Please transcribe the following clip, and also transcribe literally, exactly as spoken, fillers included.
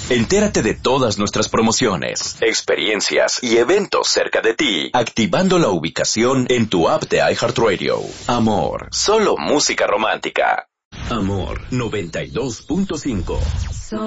Entérate de todas nuestras promociones, experiencias y eventos cerca de ti, activando la ubicación en tu app de iHeartRadio. Amor, solo música romántica. Amor noventa y dos punto cinco.